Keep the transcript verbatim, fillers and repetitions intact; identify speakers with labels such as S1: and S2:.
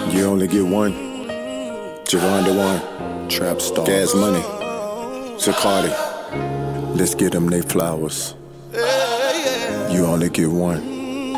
S1: You only get one. Javon one. Trap Star. Gas Money. Zacardi. Let's get them they flowers. You only get one.